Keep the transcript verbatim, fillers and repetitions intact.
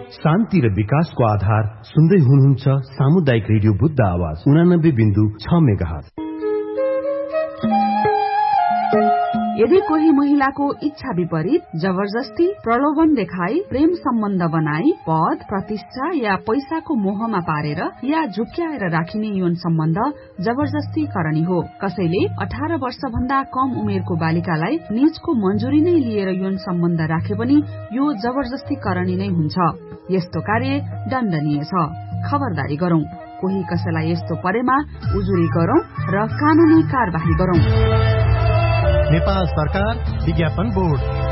शान्ति र विकासको आधार सुन्दै हुनुहुन्छ सामुदायिक रेडियो बुद्ध आवाज उनानब्बे बिन्दु छ मेगाहर्ज। यदि कोही महिलाको इच्छा विपरीत जबरजस्ती प्रलोभन देखाई प्रेम सम्बन्ध बनाई पद प्रतिष्ठा या पैसाको मोहमा पारेर या झुक्क्याएर राखिने यौन सम्बन्ध जबरजस्ती करणी हो। कसैले अठार वर्ष भन्दा कम उमेरको बालिकालाई निजको मंजूरी नै लिएर यौन सम्बन्ध राखे पनि यो जबरजस्ती करणी नै हुन्छ। यस्तो कार्य दण्डनीय छ। खबरदारी गरौं। कोही कसैलाई यस्तो परेमा उजुरी गरौं र कानूनी कार्यवाही गरौं। नेपाल सरकार विज्ञापन बोर्ड।